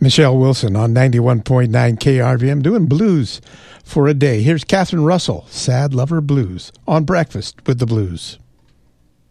Michelle Wilson on 91.9 KRVM doing blues for a day. Here's Catherine Russell, Sad Lover Blues, on Breakfast with the Blues.